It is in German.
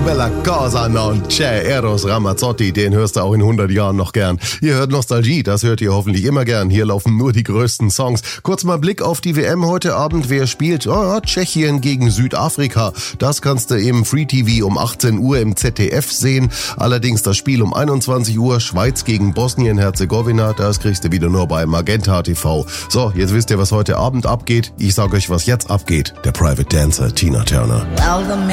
Bella Cosa non c'è, Eros Ramazzotti, den hörst du auch in 100 Jahren noch gern. Ihr hört Nostalgie, das hört ihr hoffentlich immer gern. Hier laufen nur die größten Songs. Kurz mal Blick auf die WM heute Abend. Wer spielt? Tschechien gegen Südafrika. Das kannst du im Free TV um 18 Uhr im ZDF sehen. Allerdings das Spiel um 21 Uhr, Schweiz gegen Bosnien-Herzegowina, das kriegst du wieder nur bei Magenta TV. So, jetzt wisst ihr, was heute Abend abgeht. Ich sag euch, was jetzt abgeht. Der Private Dancer Tina Turner. Well,